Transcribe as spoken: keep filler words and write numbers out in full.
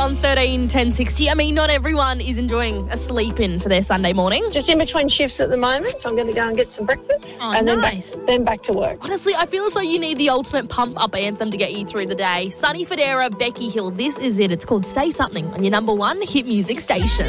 on thirteen ten sixty. I mean, not everyone is enjoying a sleep in for their Sunday morning. Just in between shifts at the moment, so I'm going to go and get some breakfast Oh, and nice. then, back, then back to work. Honestly, I feel as though you need the ultimate pump-up anthem to get you through the day. Sunny Federa, Becky Hill, this is it. It's called Say Something on your number one hit music station.